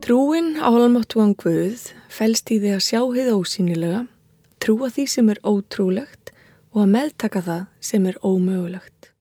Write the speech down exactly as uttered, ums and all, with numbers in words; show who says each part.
Speaker 1: Trúin á almáttugan Guð felst í því að sjá hið ósýnilega, trúa því sem er ótrúlegt og að meðtaka það sem er ómögulegt.